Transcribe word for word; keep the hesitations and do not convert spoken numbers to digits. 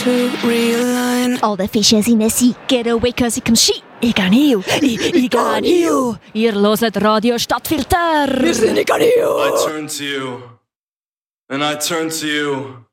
to realign. All the fishes in the sea get away cause it comes sheet. Ich kann hier, ich, ich kann hier. Ihr hört Radio Stadtfilter. Wir sind ich kann hier. I turn to you, and I turn to you.